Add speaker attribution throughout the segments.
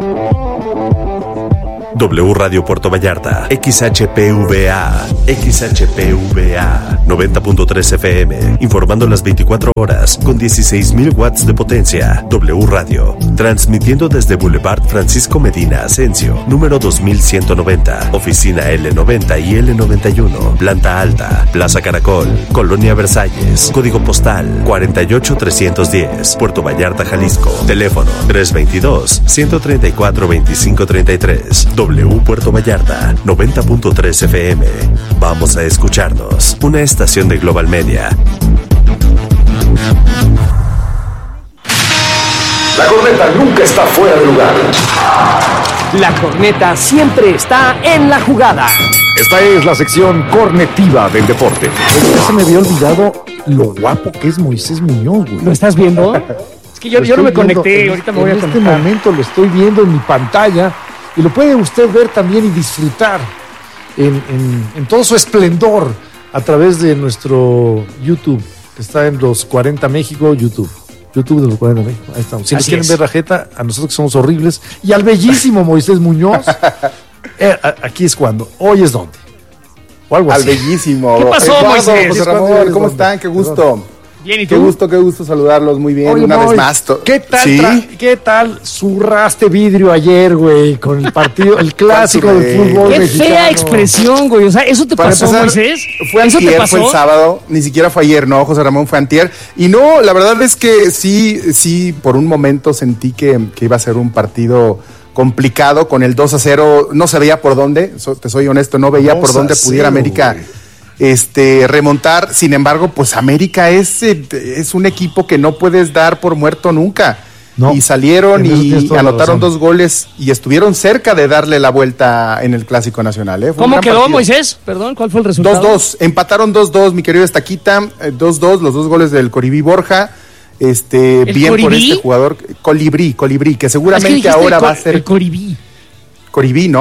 Speaker 1: W Radio Puerto Vallarta, XHPVA, 90.3 FM, informando las 24 horas con 16,000 watts de potencia. W Radio, transmitiendo desde Boulevard Francisco Medina Asensio, número 2190, oficina L90 y L91, planta alta, Plaza Caracol, Colonia Versalles, código postal 48310, Puerto Vallarta, Jalisco, teléfono 322-134-2533. W Puerto Vallarta, 90.3 FM. Vamos a escucharnos. Una estación de Global Media.
Speaker 2: La corneta nunca está fuera de lugar.
Speaker 3: La corneta siempre está en la jugada.
Speaker 2: Esta es la sección cornetiva del deporte.
Speaker 4: Ya se me había olvidado lo guapo que es Moisés Muñoz, güey.
Speaker 3: ¿Lo estás viendo? Es que yo no me conecté, ahorita me voy a conectar.
Speaker 4: En este momento lo estoy viendo en mi pantalla y lo puede usted ver también y disfrutar en todo su esplendor a través de nuestro YouTube, que está en los 40 México, YouTube de los 40 México. Ahí estamos. Si nos quieren ver la jeta, a nosotros que somos horribles, y al bellísimo Moisés Muñoz, aquí es cuando, hoy es donde. O algo así.
Speaker 5: Al bellísimo.
Speaker 3: ¿Qué pasó,
Speaker 5: Eduardo,
Speaker 3: Moisés?
Speaker 5: José Ramón, ¿cómo están? Qué gusto.
Speaker 3: Bien, ¿y tú?
Speaker 5: Qué gusto saludarlos, muy bien.
Speaker 4: Oye,
Speaker 5: una vez más.
Speaker 4: ¿Qué tal,
Speaker 5: ¿Sí?
Speaker 4: ¿Qué tal zurraste vidrio ayer, güey, con el partido, el clásico del fútbol
Speaker 3: Qué
Speaker 4: mexicano?
Speaker 3: fea expresión, güey. O sea, ¿eso te
Speaker 5: Para
Speaker 3: pasó,
Speaker 5: empezar,
Speaker 3: Moisés?
Speaker 5: fue
Speaker 3: ¿Eso te
Speaker 5: antier,
Speaker 3: pasó?
Speaker 5: fue el sábado, ni siquiera fue ayer, no, José Ramón, fue antier. Y no, la verdad es que sí, por un momento sentí que iba a ser un partido complicado con el 2-0, no se veía por dónde, te soy honesto, no veía por dónde pudiera América remontar. Sin embargo, pues América es un equipo que no puedes dar por muerto nunca. No, y salieron y anotaron 2 goles y estuvieron cerca de darle la vuelta en el Clásico Nacional.
Speaker 3: ¿Cómo quedó, partido. Moisés? Perdón, ¿cuál fue el resultado?
Speaker 5: 2-2, empataron 2-2, mi querido Estaquita, 2-2, los 2 goles del Colibrí Borja. Bien
Speaker 3: Colibrí?
Speaker 5: por este jugador, Colibrí, que seguramente ahora va a ser...
Speaker 3: El Colibrí.
Speaker 5: Colibrí.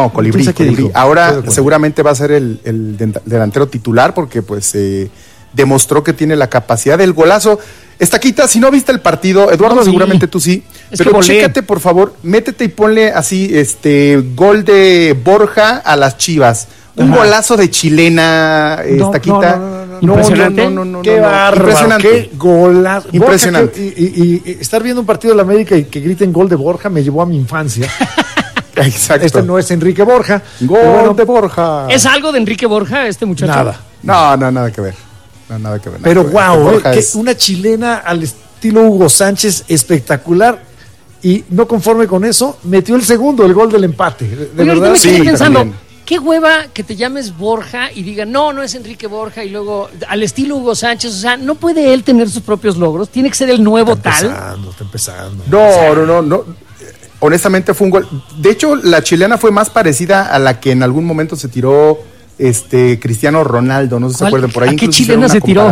Speaker 5: Ahora seguramente va a ser el delantero titular porque pues demostró que tiene la capacidad del golazo. Estaquita, si no viste el partido, Eduardo, seguramente tú sí, pero chécate, por favor, métete y ponle así, gol de Borja a las Chivas. Un golazo de chilena, Estaquita.
Speaker 3: Impresionante.
Speaker 4: Qué bárbaro,
Speaker 5: impresionante.
Speaker 4: Qué golazo.
Speaker 5: Impresionante.
Speaker 4: Borja, y estar viendo un partido de la América y que griten gol de Borja me llevó a mi infancia.
Speaker 5: Exacto.
Speaker 4: Este no es Enrique Borja.
Speaker 5: Gol de Borja.
Speaker 3: ¿Es algo de Enrique Borja, este muchacho?
Speaker 4: Nada.
Speaker 5: No, nada que ver. No, nada que ver.
Speaker 4: Pero wow,
Speaker 5: que
Speaker 4: una chilena al estilo Hugo Sánchez espectacular. Y no conforme con eso, metió el gol del empate. De verdad.
Speaker 3: Me quedé pensando,
Speaker 5: también.
Speaker 3: qué hueva que te llames Borja y digan, no es Enrique Borja, y luego al estilo Hugo Sánchez. O sea, no puede él tener sus propios logros, tiene que ser el nuevo
Speaker 4: Está empezando.
Speaker 5: No. Honestamente fue un gol. De hecho, la chilena fue más parecida a la que en algún momento se tiró Cristiano Ronaldo. No sé si se acuerdan por ahí.
Speaker 3: ¿A qué chilena se tiró?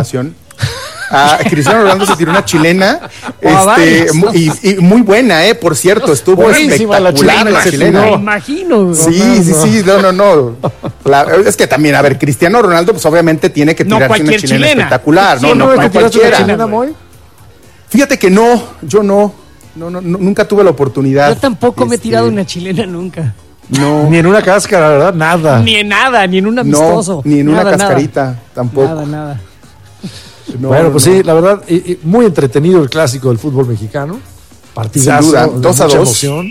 Speaker 5: Cristiano Ronaldo se tiró una chilena y muy buena, por cierto, estuvo espectacular la chilena.
Speaker 3: Me imagino.
Speaker 5: Sí, no. Es que también, a ver, Cristiano Ronaldo pues obviamente tiene que tirarse una chilena espectacular.
Speaker 4: No cualquiera. Chilena, Moy?
Speaker 5: Fíjate que yo no, nunca tuve la oportunidad.
Speaker 3: Yo tampoco me he tirado una chilena nunca.
Speaker 5: No.
Speaker 4: Ni en una cáscara, ¿verdad? Nada.
Speaker 3: Ni en un amistoso.
Speaker 5: No, ni en una cascarita, tampoco.
Speaker 3: Nada.
Speaker 4: Bueno, pues sí, la verdad, muy entretenido el clásico del fútbol mexicano. Partidazo.
Speaker 5: Sin duda, 2-2.
Speaker 4: Emoción.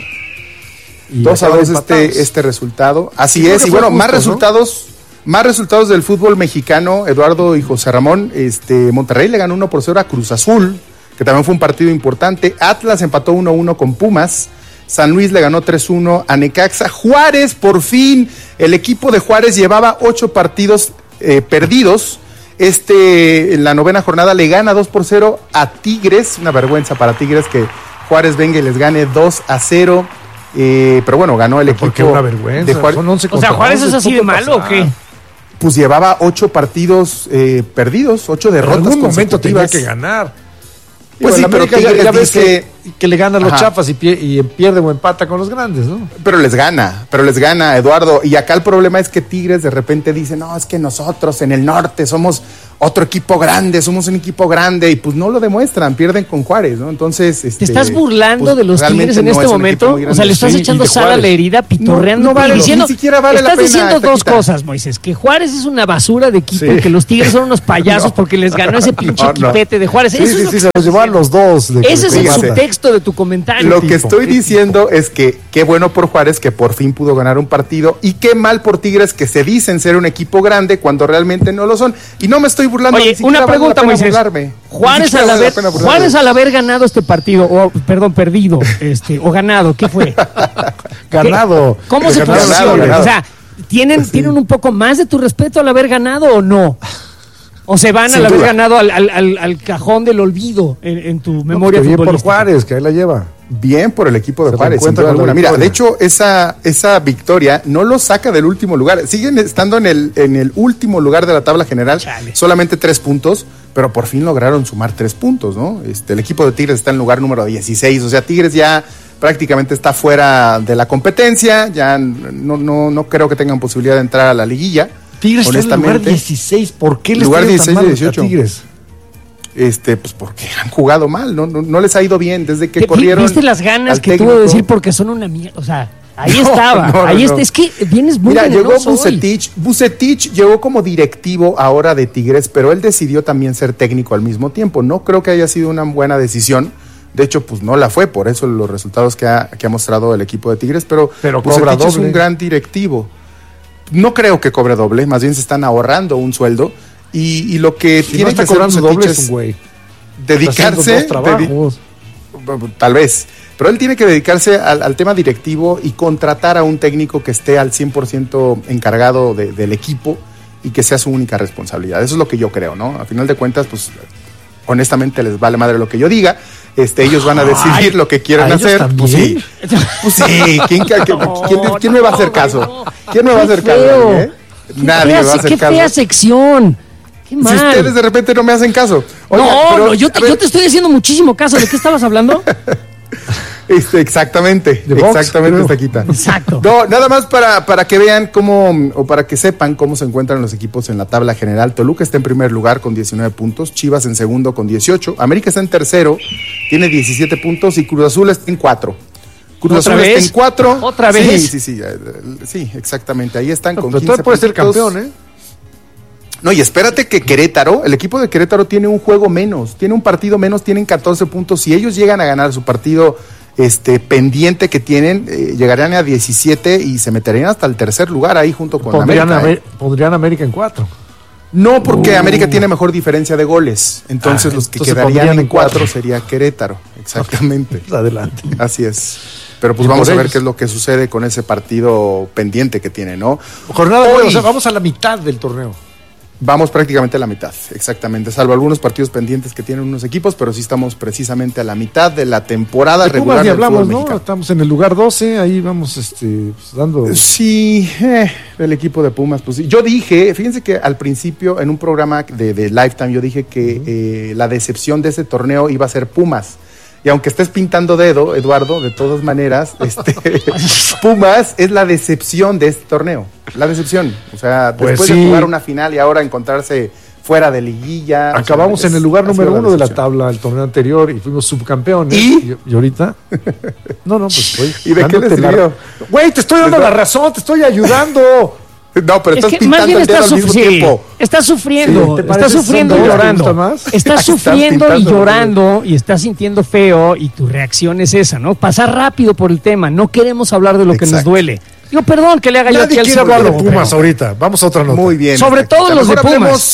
Speaker 5: 2-2 este resultado. Así es, y bueno, justo, más resultados del fútbol mexicano, Eduardo y José Ramón. Monterrey le ganó 1-0 a Cruz Azul, que también fue un partido importante. Atlas empató 1-1 con Pumas. San Luis le ganó 3-1 a Necaxa. Juárez, por fin, el equipo de Juárez llevaba 8 partidos perdidos. En la 9ª jornada le gana 2-0 a Tigres. Una vergüenza para Tigres que Juárez venga y les gane 2-0. Pero bueno, ganó el equipo.
Speaker 4: ¿Por qué una vergüenza?
Speaker 5: De Juárez.
Speaker 3: O sea, ¿Juárez es así de malo o qué?
Speaker 5: Pues llevaba 8 partidos perdidos, 8 derrotas.
Speaker 4: En algún momento tenía que ganar.
Speaker 5: Pues sí, pero
Speaker 4: ya ves que le ganan los chafas y pierde o empata con los grandes, ¿no?
Speaker 5: Pero les gana, Eduardo. Y acá el problema es que Tigres de repente dice, no, es que nosotros en el norte somos otro equipo grande, somos un equipo grande, y pues no lo demuestran, pierden con Juárez, ¿no? Entonces,
Speaker 3: ¿te estás burlando pues, de los Tigres en este momento? O sea, le estás echando sal a la herida, pitorreando, diciendo,
Speaker 5: ni siquiera vale la pena.
Speaker 3: Estás diciendo dos cosas, Moisés, que Juárez es una basura de equipo y que los Tigres son unos payasos porque les ganó ese pinche equipete de Juárez.
Speaker 4: Sí, se los llevaron los dos.
Speaker 3: Ese es el subtexto de tu comentario.
Speaker 5: Lo que estoy diciendo es que qué bueno por Juárez que por fin pudo ganar un partido, y qué mal por Tigres que se dicen ser un equipo grande cuando realmente no lo son. Y no me estoy burlando.
Speaker 3: Oye, una pregunta, Moisés. Juárez al haber ganado este partido, perdido, o ganado, ¿qué fue?
Speaker 4: Ganado.
Speaker 3: ¿Cómo se posiciona? O sea, ¿tienen un poco más de tu respeto al haber ganado o no? ¿O se van al haber ganado al cajón del olvido en tu memoria futbolística?
Speaker 4: Bien por Juárez, que ahí la lleva.
Speaker 5: Bien por el equipo de Juárez, sin duda alguna. Mira, de hecho, esa victoria no lo saca del último lugar. Siguen estando en el último lugar de la tabla general. Chale. Solamente 3 puntos, pero por fin lograron sumar 3 puntos, ¿no? El equipo de Tigres está en lugar número 16. O sea, Tigres ya prácticamente está fuera de la competencia. Ya no creo que tengan posibilidad de entrar a la liguilla.
Speaker 4: Tigres está en lugar 16. ¿Por qué les
Speaker 5: lugar 16
Speaker 4: tan mal
Speaker 5: 18.
Speaker 4: a Tigres?
Speaker 5: Pues porque han jugado mal, no les ha ido bien desde que corrieron.
Speaker 3: ¿Viste las ganas que tuvo de decir porque son una mierda? O sea, ahí estaba, está. Es que vienes muy
Speaker 5: Mira, llegó Vucetich llegó como directivo ahora de Tigres, pero él decidió también ser técnico al mismo tiempo. No creo que haya sido una buena decisión. De hecho, pues no la fue, por eso los resultados que ha mostrado el equipo de Tigres, pero Vucetich es un gran directivo. No creo que cobre doble, más bien se están ahorrando un sueldo. Y lo que
Speaker 4: si
Speaker 5: tiene
Speaker 4: no
Speaker 5: que hacer
Speaker 4: doble es un güey.
Speaker 5: Dedicarse, tal vez, pero él tiene que dedicarse al tema directivo y contratar a un técnico que esté al 100% encargado del equipo y que sea su única responsabilidad. Eso es lo que yo creo, ¿no? A final de cuentas, pues, honestamente les vale madre lo que yo diga. Ellos van a decidir lo que quieran hacer. Pues sí. ¿Quién me va a hacer caso? ¿Quién me va a hacer caso? Nadie me va a hacer caso.
Speaker 3: ¡Qué fea sección! ¡Qué mal!
Speaker 5: Si ustedes de repente no me hacen caso.
Speaker 3: Oiga, yo te estoy haciendo muchísimo caso. ¿De qué estabas hablando?
Speaker 5: Exactamente, Taquita.
Speaker 3: Exacto.
Speaker 5: No, nada más para que vean para que sepan cómo se encuentran los equipos en la tabla general. Toluca está en primer lugar con 19 puntos, Chivas en segundo con 18, América está en tercero, tiene 17 puntos, y Cruz Azul está en 4. Cruz Azul está en 4.
Speaker 3: ¿Otra vez?
Speaker 5: Sí, exactamente, ahí están con 15 puntos.
Speaker 4: Puede ser campeón,
Speaker 5: No, y espérate que Querétaro, el equipo de Querétaro tiene un juego menos, tiene un partido menos, tienen 14 puntos. Si ellos llegan a ganar su partido pendiente que tienen, llegarían a 17 y se meterían hasta el tercer lugar ahí junto con América.
Speaker 4: Pondrían América en 4.
Speaker 5: No, porque América tiene mejor diferencia de goles. Entonces los que quedarían en 4 sería Querétaro. Exactamente.
Speaker 4: Adelante.
Speaker 5: Así es. Pero pues vamos a ver qué es lo que sucede con ese partido pendiente que tiene, ¿no?
Speaker 4: Jornada, vamos a la mitad del torneo.
Speaker 5: Vamos prácticamente a la mitad, exactamente, salvo algunos partidos pendientes que tienen unos equipos, pero sí estamos precisamente a la mitad de la temporada regular del fútbol mexicano.
Speaker 4: Estamos en el lugar 12, ahí vamos dando...
Speaker 5: Sí, el equipo de Pumas, pues yo dije, fíjense que al principio en un programa de Lifetime yo dije que la decepción de ese torneo iba a ser Pumas. Y aunque estés pintando dedo, Eduardo, de todas maneras, Pumas es la decepción de este torneo. La decepción. O sea, después de jugar una final y ahora encontrarse fuera de liguilla.
Speaker 4: Acabamos en el lugar número 1 de la tabla el torneo anterior y fuimos subcampeones. ¿Y ahorita? No, pues güey.
Speaker 5: ¿Y de qué les sirvió?
Speaker 4: Güey, te estoy dando la razón, te estoy ayudando.
Speaker 5: No, pero estás pintando el dedo al mismo tiempo.
Speaker 3: Estás sufriendo, estás sufriendo y llorando. Estás sufriendo y llorando y estás sintiendo feo y tu reacción es esa, ¿no? Pasar rápido por el tema, no queremos hablar de lo que nos duele. Digo, perdón que le haga yo aquí al
Speaker 4: quiere hablar de Pumas ahorita, vamos a otra nota.
Speaker 5: Muy bien.
Speaker 3: Sobre todo los de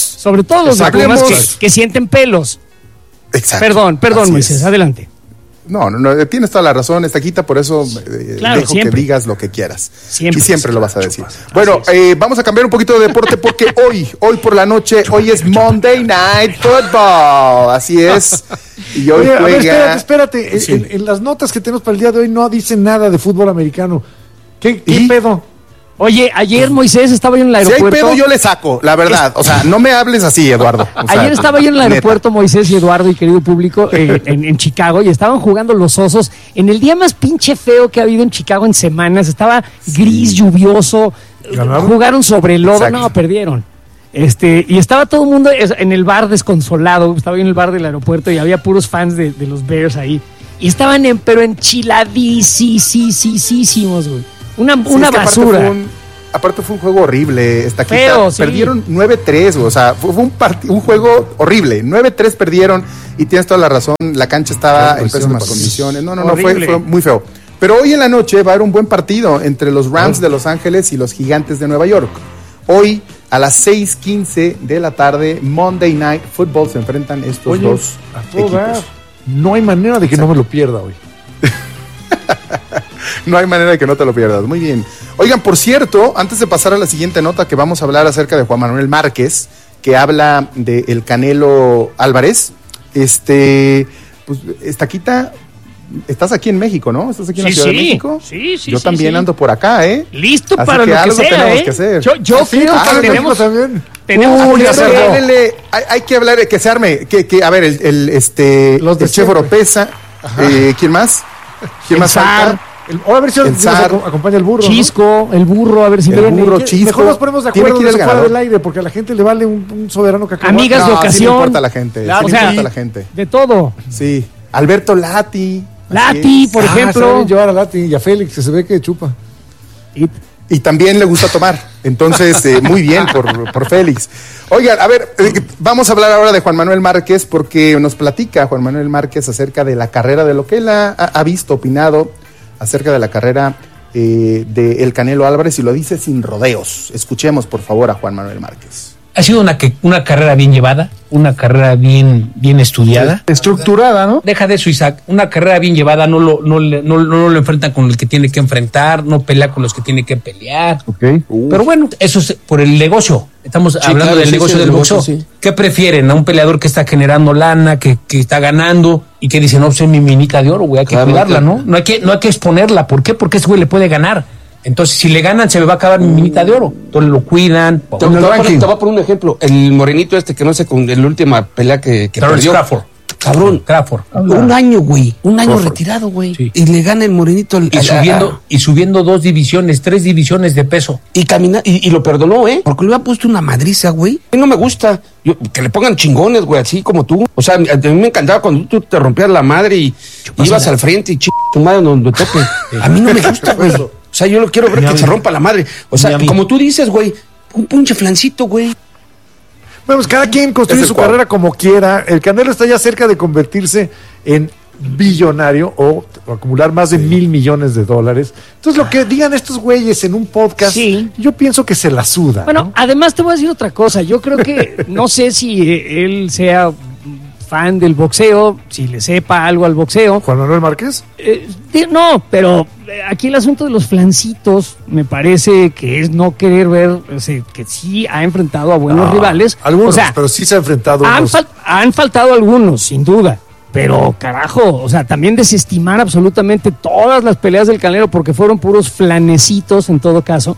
Speaker 3: Pumas, que sienten pelos.
Speaker 5: Exacto.
Speaker 3: Perdón, Moisés, adelante.
Speaker 5: No, tienes toda la razón, Estaquita, por eso dejo siempre que digas lo que quieras. Siempre lo vas a decir. Bueno, vamos a cambiar un poquito de deporte porque hoy por la noche, hoy es Monday Night Football, así es. Y hoy juega...
Speaker 4: Espérate, sí. en las notas que tenemos para el día de hoy no dicen nada de fútbol americano. ¿Qué pedo?
Speaker 3: Oye, ayer Moisés estaba yo en el aeropuerto.
Speaker 5: Si hay pedo yo le saco, la verdad. O sea, no me hables así, Eduardo.
Speaker 3: Ayer estaba yo en el aeropuerto, Moisés y Eduardo y querido público, en Chicago, y estaban jugando los Osos en el día más pinche feo que ha habido en Chicago en semanas. Estaba gris, lluvioso. ¿Ganaron? Jugaron sobre el lodo. Exacto. No, perdieron. Y estaba todo el mundo en el bar desconsolado, estaba yo en el bar del aeropuerto y había puros fans de los Bears ahí. Y estaban pero enchiladísimos, güey. Una basura.
Speaker 5: Aparte fue un juego horrible,
Speaker 3: Feo, sí.
Speaker 5: Perdieron 9-3, o sea, fue un juego horrible. 9-3 perdieron y tienes toda la razón, la cancha estaba en pésimas condiciones. No, fue muy feo. Pero hoy en la noche va a haber un buen partido entre los Rams de Los Ángeles y los Gigantes de Nueva York. Hoy a las 6:15 de la tarde, Monday Night Football, se enfrentan estos dos equipos.
Speaker 4: No hay manera de que no me lo pierda hoy.
Speaker 5: No hay manera de que no te lo pierdas. Muy bien. Oigan, por cierto, antes de pasar a la siguiente nota, que vamos a hablar acerca de Juan Manuel Márquez, que habla de el Canelo Álvarez. Pues, Estaquita, estás aquí en México, ¿no? ¿Estás aquí en la Ciudad de México?
Speaker 3: Sí.
Speaker 5: Yo también ando por acá, ¿eh?
Speaker 3: Listo
Speaker 5: así
Speaker 3: para
Speaker 5: que
Speaker 3: lo que
Speaker 5: algo
Speaker 3: sea,
Speaker 5: tenemos que hacer.
Speaker 3: Yo creo que tenemos
Speaker 4: también.
Speaker 5: Hay que hablar de que se arme. A ver, el Chef Oropesa. ¿Quién más? ¿Quién más falta?
Speaker 4: A ver si nos acompaña el burro.
Speaker 3: Chisco, ¿no? El burro, a ver si viene.
Speaker 4: Mejor nos ponemos de acuerdo desde fuera del aire, porque a la gente le vale un soberano cacahuate.
Speaker 3: Amigas de ocasión.
Speaker 5: Sí le importa a la gente.
Speaker 3: importa
Speaker 5: la gente.
Speaker 3: De todo.
Speaker 5: Sí. Alberto Lati.
Speaker 3: Por ejemplo.
Speaker 4: Llevar a Lati y a Félix, que se ve que chupa.
Speaker 5: Y también le gusta tomar. Entonces, muy bien por Félix. Oigan, a ver, vamos a hablar ahora de Juan Manuel Márquez, porque nos platica Juan Manuel Márquez acerca de la carrera, de lo que él ha visto, opinado acerca de la carrera de el Canelo Álvarez, y lo dice sin rodeos. Escuchemos, por favor, a Juan Manuel Márquez.
Speaker 6: Ha sido una carrera bien llevada, una carrera bien estudiada.
Speaker 4: Estructurada, ¿no?
Speaker 6: Deja de eso, Isaac. Una carrera bien llevada, no lo enfrentan con el que tiene que enfrentar, no pelea con los que tiene que pelear.
Speaker 4: Okay.
Speaker 6: Pero bueno, eso es por el negocio. Estamos hablando del negocio del boxeo. Sí. ¿Qué prefieren? ¿A un peleador que está generando lana, que está ganando y que dice, no, soy mi minita de oro, güey, hay que cuidarla, ¿no? No hay que exponerla. ¿Por qué? Porque ese güey le puede ganar. Entonces, si le ganan, se me va a acabar mi minita de oro. Entonces lo cuidan.
Speaker 7: Te voy a poner un ejemplo. El morenito que no sé, con la última pelea que perdió.
Speaker 6: Crawford.
Speaker 7: Cabrón.
Speaker 6: Crawford.
Speaker 7: Un año, güey. Un año
Speaker 6: Crawford.
Speaker 7: retirado, güey.
Speaker 6: Sí.
Speaker 7: Y le gana el morenito.
Speaker 6: Y subiendo 2 divisiones, 3 divisiones de peso.
Speaker 7: Y camina, y lo perdonó, porque le había puesto una madriza, güey. A mí no me gusta. Que le pongan chingones, güey, así como tú. O sea, a mí me encantaba cuando tú te rompías la madre y ibas al frente y tu madre donde tope. A mí no me gusta, güey. O sea, yo lo quiero ver que se rompa la madre. O sea, como tú dices, güey, un pinche flancito, güey.
Speaker 4: Bueno, pues cada quien construye su carrera como quiera. El Canelo está ya cerca de convertirse en billonario o acumular más de $1,000 millones. Entonces, lo que digan estos güeyes en un podcast, yo pienso que se la suda.
Speaker 3: Bueno,
Speaker 4: ¿no?
Speaker 3: Además te voy a decir otra cosa. Yo creo que, no sé si él sea fan del boxeo, si le sepa algo al boxeo.
Speaker 4: ¿Juan Manuel Márquez?
Speaker 3: No, pero aquí el asunto de los flancitos me parece que es no querer ver, o sea, que sí ha enfrentado a buenos rivales.
Speaker 4: Algunos,
Speaker 3: o sea,
Speaker 4: pero sí se ha enfrentado.
Speaker 3: Han faltado algunos, sin duda. Pero carajo, o sea, también desestimar absolutamente todas las peleas del Canelo porque fueron puros flanecitos en todo caso.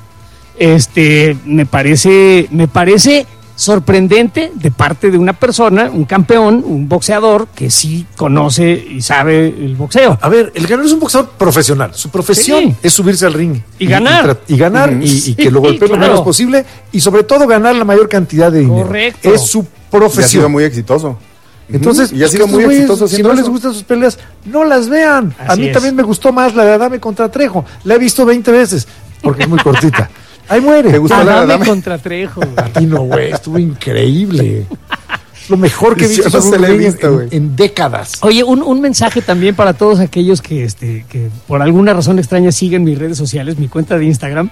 Speaker 3: Me parece sorprendente de parte de una persona, un campeón, un boxeador que sí conoce y sabe el boxeo.
Speaker 4: A ver, el Canelo es un boxeador profesional. Su profesión es subirse al ring
Speaker 3: y ganar.
Speaker 4: Y que lo golpee lo menos posible y sobre todo ganar la mayor cantidad de dinero.
Speaker 3: Correcto.
Speaker 4: Es su profesión.
Speaker 5: Y ha sido muy exitoso.
Speaker 4: Entonces,
Speaker 5: y ha sido muy exitoso.
Speaker 4: Si no les gustan sus peleas, no las vean. A mí también me gustó más la de Adame contra Trejo. La he visto 20 veces porque es muy cortita. Ahí muere.
Speaker 5: ¿Te gustó la de Adame
Speaker 3: contra Trejo?
Speaker 4: A ti no, güey. Estuvo increíble. Lo mejor que he visto, en décadas.
Speaker 3: Oye, un mensaje también para todos aquellos que por alguna razón extraña siguen mis redes sociales, mi cuenta de Instagram.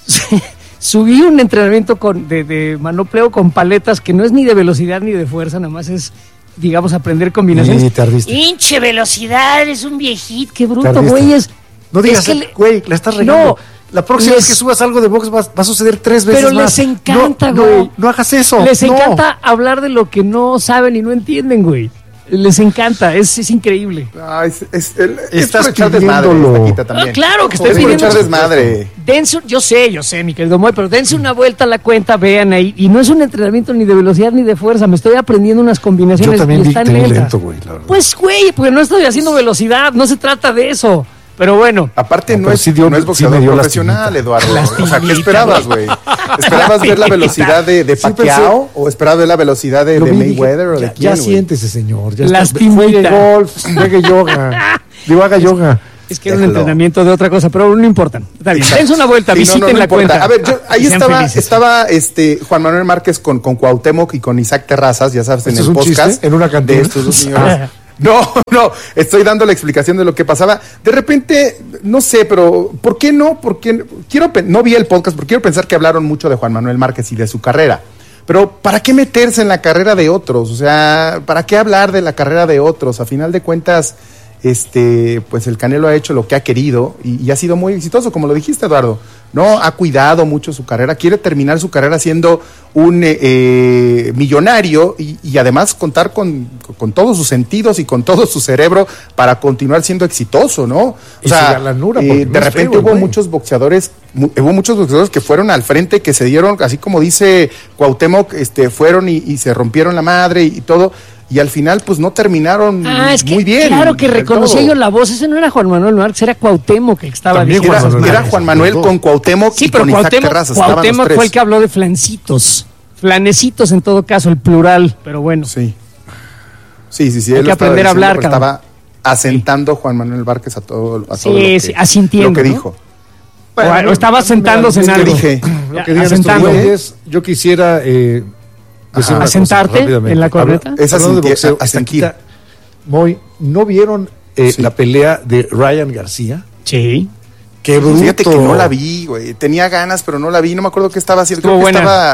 Speaker 3: Subí un entrenamiento de manopleo con paletas que no es ni de velocidad ni de fuerza, nada más es, digamos, aprender combinaciones. Hinche velocidad, es un viejito, qué bruto, güey.
Speaker 4: No digas, güey, la estás regando. No, la próxima vez que subas algo de box va a suceder 3 veces
Speaker 3: pero
Speaker 4: más.
Speaker 3: Pero les encanta, güey.
Speaker 4: No hagas eso.
Speaker 3: Les encanta hablar de lo que no saben y no entienden, güey. Les encanta, es increíble.
Speaker 5: Estás echar desmadre.
Speaker 3: No, claro que estoy pidiendo.
Speaker 5: Echar desmadre.
Speaker 3: Yo sé, mi querido Moy, pero dense una vuelta a la cuenta, vean ahí. Y no es un entrenamiento ni de velocidad ni de fuerza. Me estoy aprendiendo unas combinaciones.
Speaker 4: Yo también vi lento, güey, la verdad.
Speaker 3: Pues, güey, porque no estoy haciendo velocidad. No se trata de eso. Pero bueno.
Speaker 5: Aparte no es boxeador profesional, Eduardo. O sea, ¿qué esperabas, güey? ¿Esperabas ver la velocidad de Pacquiao o esperabas ver la velocidad de Mayweather o de quién?
Speaker 4: Ya siéntese, señor. Ya
Speaker 3: juegue
Speaker 4: golf, juegue yoga. Digo, haga yoga.
Speaker 3: Es que era un entrenamiento de otra cosa, pero no importa. Está bien. Dense una vuelta, visiten la cuenta.
Speaker 5: A ver, ahí estaba Juan Manuel Márquez con Cuauhtémoc y con Isaac Terrazas, ya sabes, en el podcast.
Speaker 4: En una cantina.
Speaker 5: De estos dos señores. No, estoy dando la explicación de lo que pasaba. De repente, no sé, pero ¿por qué no? Porque no vi el podcast porque quiero pensar que hablaron mucho de Juan Manuel Márquez y de su carrera. Pero ¿para qué meterse en la carrera de otros? O sea, ¿para qué hablar de la carrera de otros? A final de cuentas, pues el Canelo ha hecho lo que ha querido y ha sido muy exitoso, como lo dijiste, Eduardo, ¿no? Ha cuidado mucho su carrera, quiere terminar su carrera siendo un millonario y además contar con todos sus sentidos y con todo su cerebro para continuar siendo exitoso, ¿no? O sea, de repente hubo muchos boxeadores que fueron al frente, que se dieron, así como dice Cuauhtémoc, fueron y se rompieron la madre y todo. Y al final, pues no terminaron muy bien.
Speaker 3: Claro que reconocía yo la voz. Ese no era Juan Manuel Márquez, era Cuauhtémoc que estaba diciendo.
Speaker 5: Era Juan Manuel con Cuauhtémoc y con Isaac Terrazas.
Speaker 3: Cuauhtémoc fue el que habló de flancitos. Flanecitos en todo caso, el plural, pero bueno.
Speaker 5: Sí.
Speaker 3: Hay que aprender a hablar,
Speaker 5: estaba asentando Juan Manuel Márquez a todo lo
Speaker 3: asintiendo,
Speaker 5: que dijo.
Speaker 3: O estaba sentándose en algo.
Speaker 4: Lo que digan estos güeyes, yo quisiera...
Speaker 3: ¿asentarte en la corneta?
Speaker 5: Es
Speaker 4: así. Moy, ¿no vieron la pelea de Ryan García?
Speaker 3: Sí.
Speaker 4: Qué bruto.
Speaker 5: Fíjate que no la vi, güey. Tenía ganas, pero no la vi. No me acuerdo qué estaba haciendo. Creo que estaba,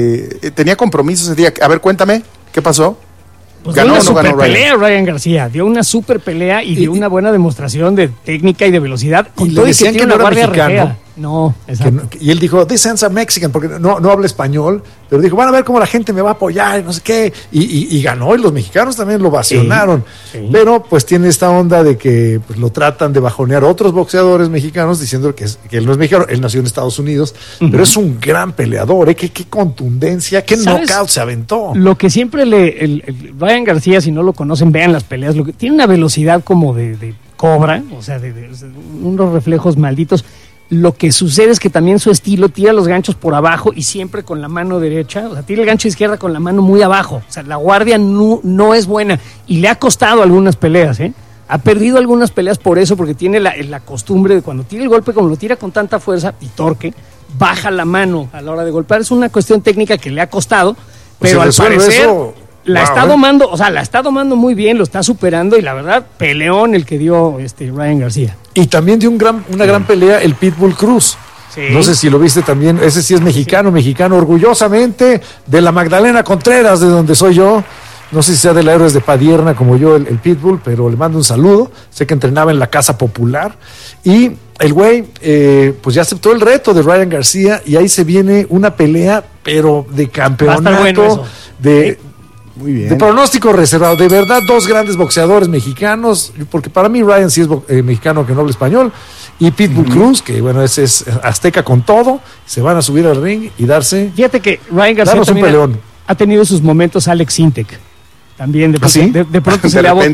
Speaker 5: tenía compromisos ese día. A ver, cuéntame, ¿qué pasó?
Speaker 3: Pues dio una super pelea Ryan García, dio una super pelea y dio una buena demostración de técnica y de velocidad.
Speaker 4: Con todo y que tiene una guardia
Speaker 3: mexicano. No, exacto.
Speaker 4: Y él dijo, this ends a Mexican, porque no habla español, pero dijo, van a ver cómo la gente me va a apoyar y no sé qué. Y ganó, y los mexicanos también lo vacionaron. Sí. Pero pues tiene esta onda de que pues, lo tratan de bajonear otros boxeadores mexicanos diciendo que él no es mexicano, él nació en Estados Unidos, pero es un gran peleador, qué contundencia, qué knockout se aventó.
Speaker 3: Lo que siempre el Ryan García, si no lo conocen, vean las peleas, tiene una velocidad como de cobra, o sea, de unos reflejos malditos. Lo que sucede es que también su estilo tira los ganchos por abajo y siempre con la mano derecha, o sea, tira el gancho izquierda con la mano muy abajo. O sea, la guardia no es buena y le ha costado algunas peleas, Ha perdido algunas peleas por eso, porque tiene la costumbre de cuando tira el golpe, como lo tira con tanta fuerza y torque, baja la mano a la hora de golpear. Es una cuestión técnica que le ha costado, pero al parecer... La está domando muy bien, lo está superando y la verdad, peleón el que dio Ryan García.
Speaker 4: Y también dio una gran pelea el Pitbull Cruz. Sí. No sé si lo viste también, ese sí es mexicano, orgullosamente de la Magdalena Contreras, de donde soy yo. No sé si sea de la Héroes de Padierna como yo, el Pitbull, pero le mando un saludo. Sé que entrenaba en la Casa Popular. Y el güey, pues ya aceptó el reto de Ryan García y ahí se viene una pelea, pero de campeonato,
Speaker 3: va a estar bueno eso.
Speaker 5: Muy bien.
Speaker 4: De pronóstico reservado, de verdad, dos grandes boxeadores mexicanos, porque para mí Ryan sí es mexicano que no habla español, y Pitbull Cruz, que bueno, es azteca con todo, se van a subir al ring y darse...
Speaker 3: Fíjate que Ryan García también ha tenido sus momentos Alex Sintek. También de pronto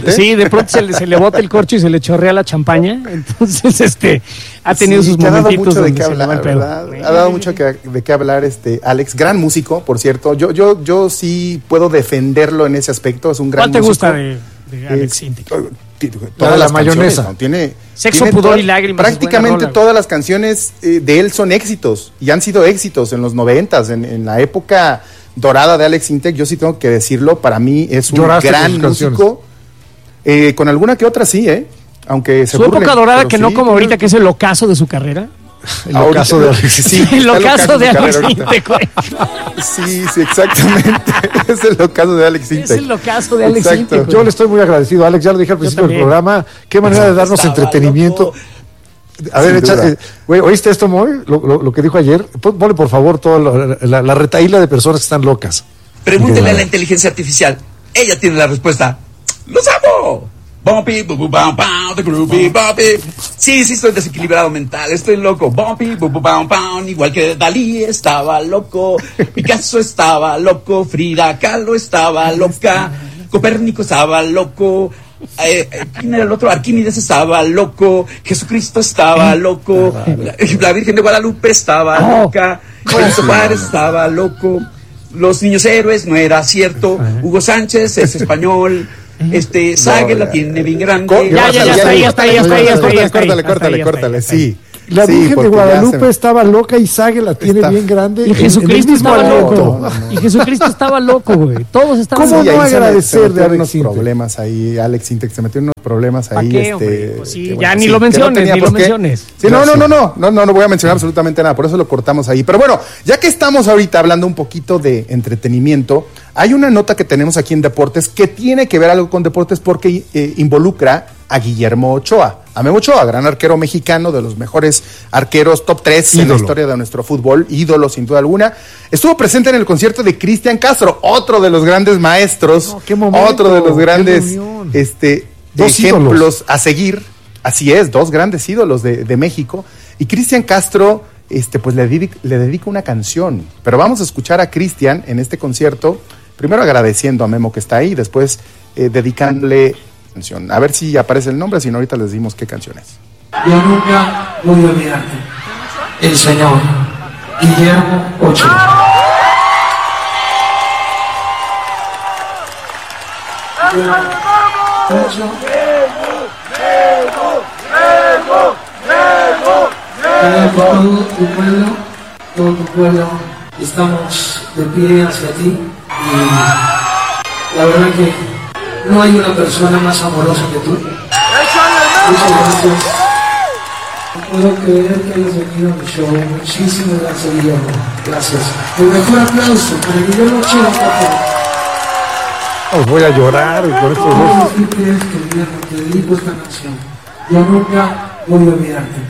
Speaker 3: se le bota el corcho y se le chorrea la champaña. Entonces, ha tenido sus momentitos
Speaker 5: de qué hablar, ¿verdad? Ha dado mucho de qué hablar Alex, gran músico, por cierto. Yo sí puedo defenderlo en ese aspecto, es un gran músico.
Speaker 3: ¿Cuál te gusta de Alex Sintek?
Speaker 5: Toda
Speaker 4: la mayonesa.
Speaker 5: Tiene
Speaker 3: Sexo, pudor y lágrimas.
Speaker 5: Prácticamente todas las canciones de él son éxitos y han sido éxitos en los 90s, en la época dorada de Alex Sintek. Yo sí tengo que decirlo, para mí es un gran músico. Con alguna que otra sí, aunque se burlen.
Speaker 3: Su época dorada, que sí, no como ahorita, que es el ocaso de su carrera.
Speaker 4: El ocaso de Alex Sintek.
Speaker 3: El ocaso de Alex Sintek.
Speaker 5: Sí, exactamente. Es el ocaso de Alex Sintek.
Speaker 3: Es el ocaso de Alex Sintek.
Speaker 4: Yo le estoy muy agradecido, Alex, ya lo dije al principio del programa. Qué manera de darnos entretenimiento. A ver, güey, ¿oíste esto, Moy? Lo que dijo ayer. Ponle, por favor, toda la retaíla de personas que están locas.
Speaker 8: Pregúntele a la inteligencia artificial. Ella tiene la respuesta. ¡Los amo! Bumpy, bubu, bam, bam, the groovy, bumpy. Sí, estoy desequilibrado mental, estoy loco. Bumpy, bubu, bam, bam. Igual que Dalí estaba loco. Picasso estaba loco. Frida Kahlo estaba loca. Copérnico estaba loco. ¿Quién era el otro? Arquímedes estaba loco, Jesucristo estaba loco, la Virgen de Guadalupe estaba loca, Benito Juárez estaba loco, los niños héroes no era cierto, Hugo Sánchez es español, Sague la tiene bien grande.
Speaker 3: Ya está.
Speaker 5: Córtale, sí.
Speaker 4: La Virgen de Guadalupe estaba loca y Sague la tiene bien grande.
Speaker 3: Y Jesucristo estaba loco. Y Jesucristo estaba loco, güey. Todos estaban
Speaker 5: locos.
Speaker 4: ¿Cómo no agradecer de
Speaker 5: unos problemas ahí, Alex Intec se metió en unos problemas ahí.
Speaker 3: Pues sí, ya ni lo menciones,
Speaker 5: Sí, no voy a mencionar absolutamente nada, por eso lo cortamos ahí. Pero bueno, ya que estamos ahorita hablando un poquito de entretenimiento, hay una nota que tenemos aquí en Deportes que tiene que ver algo con deportes porque involucra a Guillermo Ochoa. A Memo Ochoa, gran arquero mexicano, de los mejores arqueros, top 3 en la historia de nuestro fútbol, ídolo sin duda alguna. Estuvo presente en el concierto de Cristian Castro, otro de los grandes maestros, otro de los grandes ejemplos a seguir. Así es, 2 grandes ídolos de México. Y Cristian Castro pues le dedica una canción. Pero vamos a escuchar a Cristian en este concierto, primero agradeciendo a Memo que está ahí, después dedicándole canción. A ver si aparece el nombre, si no ahorita les decimos qué canción es.
Speaker 9: Yo nunca voy a olvidarte. El señor Guillermo Ochoa. Todo tu pueblo, estamos de pie hacia ti y la verdad que no hay una persona más amorosa que tú. Muchas gracias. No puedo creer que hayas venido a mi show. Muchísimas gracias, Guillermo. Gracias. El mejor aplauso para Guillermo Ochoa, por favor.
Speaker 4: Voy a llorar con estos dos.
Speaker 9: Decirte esto, Guillermo, te dedico esta canción. Yo nunca voy a olvidarte.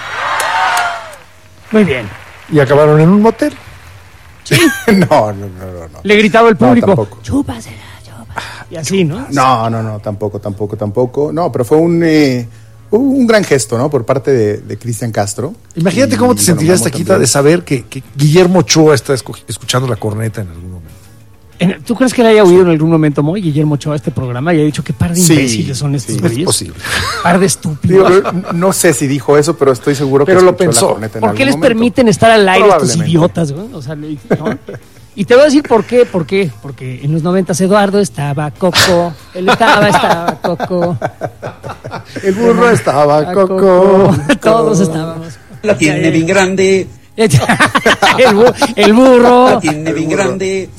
Speaker 3: Muy bien.
Speaker 4: ¿Y acabaron en un motel?
Speaker 3: Sí.
Speaker 5: No.
Speaker 3: Le gritaba el público.
Speaker 5: No,
Speaker 3: chúpasela. Y así, ¿no?
Speaker 5: No, tampoco. No, pero fue un gran gesto, ¿no? Por parte de Cristian Castro.
Speaker 4: Imagínate cómo te sentirías, Taquita, de saber que Guillermo Ochoa está escuchando la corneta en algún momento.
Speaker 3: ¿Tú crees que le haya oído en algún momento muy Guillermo Ochoa este programa y ha dicho qué par de imbéciles son estos güeyes?
Speaker 4: Es posible.
Speaker 3: Par de estúpidos.
Speaker 5: No sé si dijo eso, pero estoy seguro que
Speaker 4: lo pensó.
Speaker 3: ¿Por qué les permiten estar al aire estos idiotas, güey? O sea, ¿no? Y te voy a decir por qué. Porque en los 90s Eduardo estaba coco, él estaba coco.
Speaker 4: El burro estaba coco.
Speaker 3: Todos estábamos.
Speaker 8: La tiene bien grande.
Speaker 3: El burro.
Speaker 8: La tiene bien grande.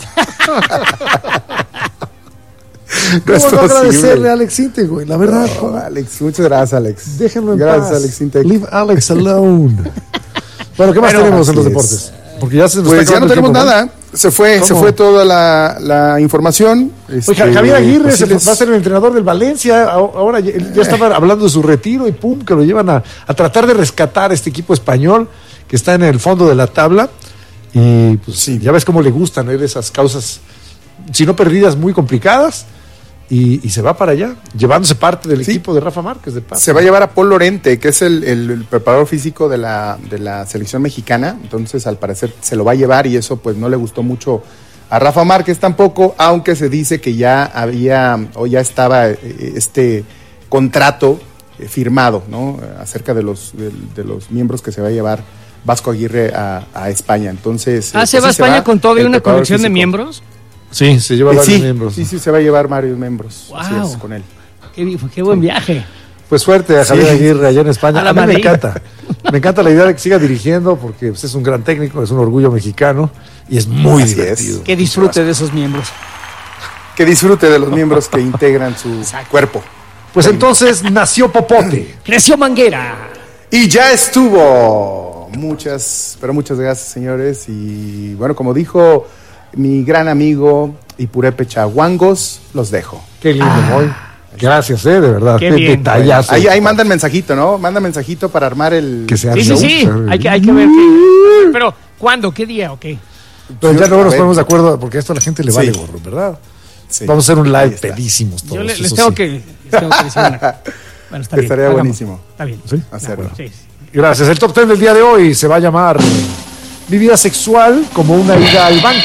Speaker 4: ¿Cómo no agradecerle a Alex Intec, güey? La verdad.
Speaker 5: Alex, muchas gracias, Alex.
Speaker 4: Déjenlo en
Speaker 5: paz.
Speaker 4: Alex Intec. Leave Alex alone. Bueno, ¿qué más tenemos en los deportes? Porque ya
Speaker 5: ya no tenemos nada. Se fue toda la información.
Speaker 4: Javier Aguirre va a ser el entrenador del Valencia. Ahora ya estaba hablando de su retiro y pum, que lo llevan a tratar de rescatar este equipo español que está en el fondo de la tabla. Y pues sí, ya ves cómo le gustan esas causas, si no perdidas, muy complicadas. Y se va para allá, llevándose parte del equipo de Rafa Márquez.
Speaker 5: Se va a llevar a Paul Lorente, que es el preparador físico de la selección mexicana. Entonces, al parecer, se lo va a llevar y eso pues no le gustó mucho a Rafa Márquez tampoco, aunque se dice que ya estaba este contrato firmado, ¿no? Acerca de los miembros que se va a llevar Vasco Aguirre a España. Entonces,
Speaker 3: ¿se va a España con todo y una colección de miembros?
Speaker 4: Sí, se lleva varios miembros.
Speaker 5: Sí, se va a llevar varios miembros.
Speaker 3: Wow.
Speaker 5: Así es, con él.
Speaker 3: Qué buen viaje.
Speaker 4: Pues suerte a Javier Aguirre allá en España. A mí me encanta. Me encanta la idea de que siga dirigiendo porque pues, es un gran técnico, es un orgullo mexicano y es muy divertido.
Speaker 3: Que disfrute de esos miembros.
Speaker 5: Que disfrute de los miembros que integran su cuerpo.
Speaker 4: Pues entonces nació Popote.
Speaker 3: Creció Manguera.
Speaker 5: Y ya estuvo. Muchas gracias, señores. Y bueno, como dijo mi gran amigo Ipurepe Chaguangos, los dejo.
Speaker 4: Qué lindo, Moy. Gracias, de verdad.
Speaker 3: Qué
Speaker 5: detallazo. Ahí mandan mensajito, ¿no? Manda mensajito para armar el...
Speaker 3: Sí. Hay que ver. Pero, ¿cuándo? ¿Qué día o qué?
Speaker 4: Pero ya luego nos ponemos de acuerdo, porque esto a la gente le vale gorro, ¿verdad? Sí. Vamos a hacer un live pedísimos todos.
Speaker 3: Yo les tengo que decir una... Bueno, está bien.
Speaker 5: Estaría buenísimo.
Speaker 3: Está bien.
Speaker 4: ¿Sí?
Speaker 5: Hacerlo.
Speaker 3: Sí.
Speaker 4: Gracias. El top 10 del día de hoy se va a llamar Mi vida sexual como una ida al banco.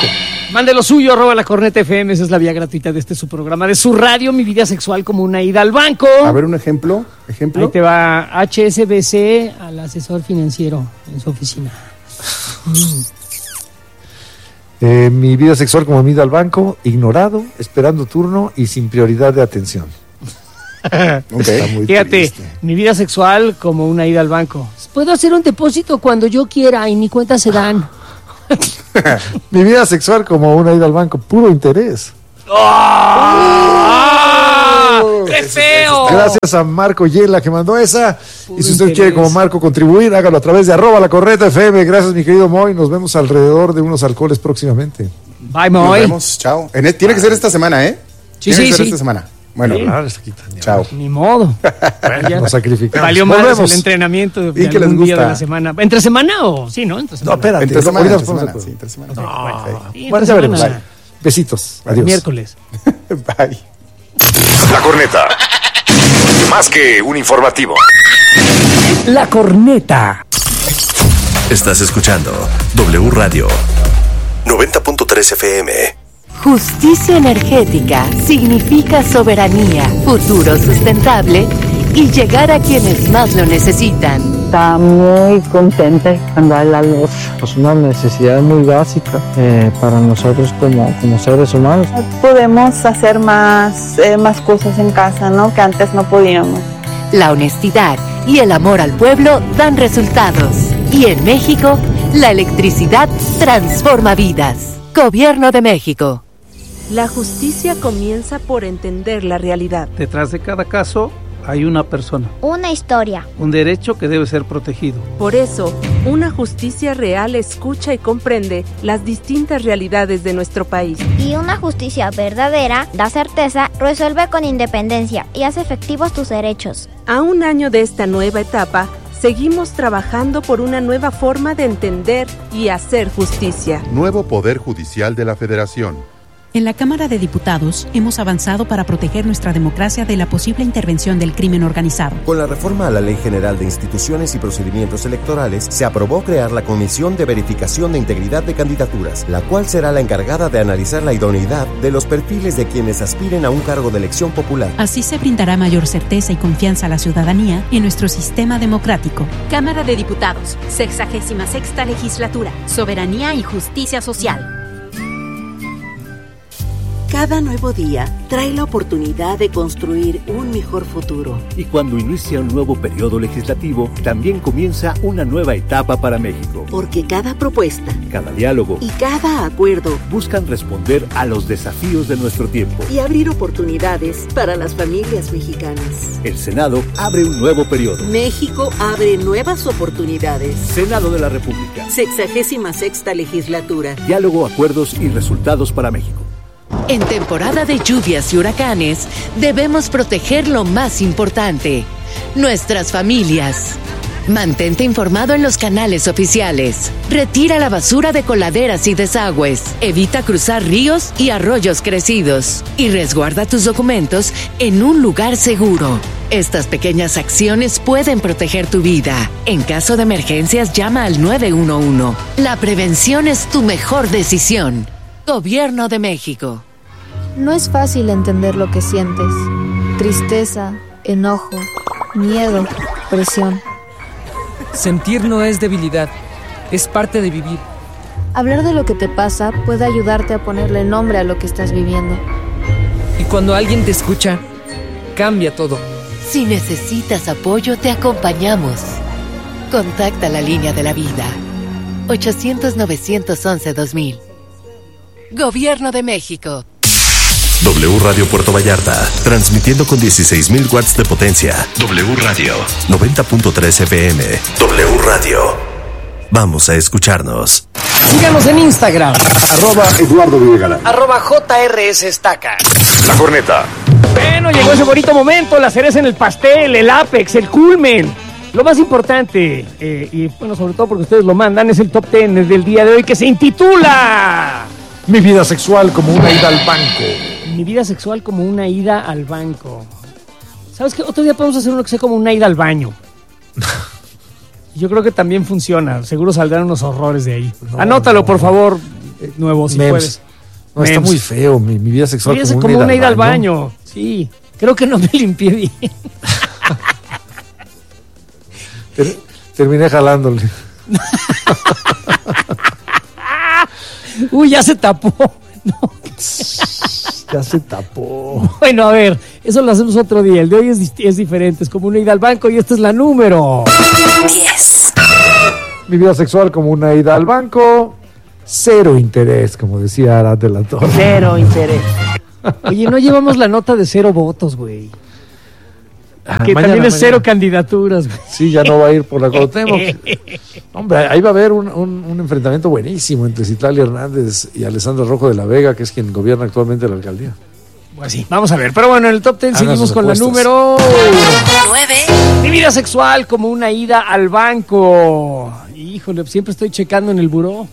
Speaker 3: Mande lo suyo, @lacornetafm, esa es la vía gratuita de su programa, de su radio, Mi Vida Sexual como una ida al banco.
Speaker 5: A ver, un ejemplo.
Speaker 3: Ahí te va, HSBC al asesor financiero en su oficina.
Speaker 4: Mi vida sexual como ida al banco, ignorado, esperando turno y sin prioridad de atención.
Speaker 3: Fíjate, triste. Mi vida sexual como una ida al banco. Puedo hacer un depósito cuando yo quiera y ni cuenta se dan.
Speaker 4: Mi vida sexual como una ida al banco, puro interés.
Speaker 3: ¡Qué feo!
Speaker 4: Gracias a Marco Yela que mandó esa. Puro y si usted quiere como Marco contribuir, hágalo a través de @lacornetafm. Gracias, mi querido Moy. Nos vemos alrededor de unos alcoholes próximamente.
Speaker 3: Bye, Moy.
Speaker 5: Nos vemos, chao. Tiene que ser esta semana, ¿eh?
Speaker 3: Sí.
Speaker 5: Esta semana. Bueno, chao.
Speaker 3: Ni modo.
Speaker 4: Nos sacrificamos.
Speaker 3: Valió más el entrenamiento de algún día de la semana. ¿Entre semana o? Sí, ¿no? Entre semana.
Speaker 4: No, espérate. Entre semana. Bueno, ya veremos. Besitos. Adiós.
Speaker 3: Miércoles.
Speaker 5: Bye.
Speaker 2: La Corneta. Más que un informativo.
Speaker 3: La Corneta.
Speaker 1: Estás escuchando W Radio 90.3 FM.
Speaker 10: Justicia energética significa soberanía, futuro sustentable y llegar a quienes más lo necesitan.
Speaker 11: Está muy contenta cuando hay la luz. Es una necesidad muy básica para nosotros como seres humanos.
Speaker 12: Podemos hacer más cosas en casa, ¿no? Que antes no podíamos.
Speaker 10: La honestidad y el amor al pueblo dan resultados. Y en México, la electricidad transforma vidas. Gobierno de México.
Speaker 13: La justicia comienza por entender la realidad.
Speaker 14: Detrás de cada caso hay una persona.
Speaker 15: Una historia.
Speaker 14: Un derecho que debe ser protegido.
Speaker 13: Por eso, una justicia real escucha y comprende las distintas realidades de nuestro país.
Speaker 15: Y una justicia verdadera da certeza, resuelve con independencia y hace efectivos tus derechos.
Speaker 13: A un año de esta nueva etapa, seguimos trabajando por una nueva forma de entender y hacer justicia.
Speaker 16: Nuevo Poder Judicial de la Federación.
Speaker 17: En la Cámara de Diputados hemos avanzado para proteger nuestra democracia de la posible intervención del crimen organizado.
Speaker 18: Con la reforma a la Ley General de Instituciones y Procedimientos Electorales, se aprobó crear la Comisión de Verificación de Integridad de Candidaturas, la cual será la encargada de analizar la idoneidad de los perfiles de quienes aspiren a un cargo de elección popular.
Speaker 17: Así se brindará mayor certeza y confianza a la ciudadanía en nuestro sistema democrático.
Speaker 19: Cámara de Diputados, 66ª Legislatura, Soberanía y Justicia Social.
Speaker 20: Cada nuevo día trae la oportunidad de construir un mejor futuro.
Speaker 21: Y cuando inicia un nuevo periodo legislativo, también comienza una nueva etapa para México.
Speaker 20: Porque cada propuesta,
Speaker 21: cada diálogo
Speaker 20: y cada acuerdo
Speaker 21: buscan responder a los desafíos de nuestro tiempo
Speaker 20: y abrir oportunidades para las familias mexicanas.
Speaker 21: El Senado abre un nuevo periodo.
Speaker 20: México abre nuevas oportunidades.
Speaker 21: Senado de la República.
Speaker 20: 66ª Legislatura.
Speaker 21: Diálogo, acuerdos y resultados para México.
Speaker 10: En temporada de lluvias y huracanes, debemos proteger lo más importante, nuestras familias. Mantente informado en los canales oficiales. Retira la basura de coladeras y desagües. Evita cruzar ríos y arroyos crecidos. Y resguarda tus documentos en un lugar seguro. Estas pequeñas acciones pueden proteger tu vida. En caso de emergencias, llama al 911. La prevención es tu mejor decisión. Gobierno de México.
Speaker 22: No es fácil entender lo que sientes. Tristeza, enojo, miedo, presión.
Speaker 23: Sentir no es debilidad, es parte de vivir.
Speaker 22: Hablar de lo que te pasa puede ayudarte a ponerle nombre a lo que estás viviendo.
Speaker 23: Y cuando alguien te escucha, cambia todo.
Speaker 10: Si necesitas apoyo, te acompañamos. Contacta la línea de la vida. 800-911-2000. Gobierno de México.
Speaker 1: W Radio Puerto Vallarta, transmitiendo con 16,000 watts de potencia. W Radio 90.3 FM. W Radio. Vamos a escucharnos.
Speaker 3: Síganos en Instagram.
Speaker 2: @Eduardo Villegala.
Speaker 3: @JRS Estaca.
Speaker 2: La Corneta.
Speaker 3: Bueno, llegó ese bonito momento, la cereza en el pastel, el ápex, el culmen. Lo más importante, y bueno, sobre todo porque ustedes lo mandan, es el top 10 del día de hoy que se intitula...
Speaker 4: Mi vida sexual como una ida al banco.
Speaker 3: Mi vida sexual como una ida al banco. ¿Sabes qué? Otro día podemos hacer uno que sea como una ida al baño. Yo creo que también funciona. Seguro saldrán unos horrores de ahí. No, Anótalo, por favor, nuevo, si puedes.
Speaker 4: No, está muy feo mi vida sexual.
Speaker 3: Fíjese, como una ida al baño. Sí, creo que no me limpié bien.
Speaker 4: Terminé jalándole.
Speaker 3: Uy, ya se tapó. No.
Speaker 4: Ya se tapó.
Speaker 3: Bueno, a ver, eso lo hacemos otro día. El de hoy es diferente. Es como una ida al banco y esta es la número
Speaker 22: 10.
Speaker 4: Mi vida sexual como una ida al banco. Cero interés, como decía Arad de la Torre.
Speaker 3: Cero interés. Oye, no llevamos la nota de 0 votos, güey. Que también es 0 candidaturas, güey.
Speaker 4: Sí, ya no va a ir por la Cuauhtémoc. Hombre, ahí va a haber un enfrentamiento buenísimo entre Citlali Hernández y Alessandra Rojo de la Vega, que es quien gobierna actualmente la alcaldía.
Speaker 3: Pues sí, vamos a ver. Pero bueno, en el top 10 seguimos con la número
Speaker 22: 9.
Speaker 3: Mi vida sexual como una ida al banco. Híjole, siempre estoy checando en el buró.